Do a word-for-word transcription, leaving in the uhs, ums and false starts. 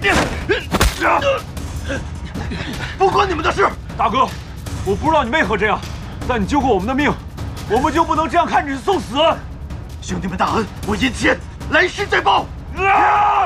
不关你们的事。 大哥，我不知道你为何这样，但你救过我们的命，我们就不能这样看着你送死。 兄弟们大恩，我殷切来世再报。 啊！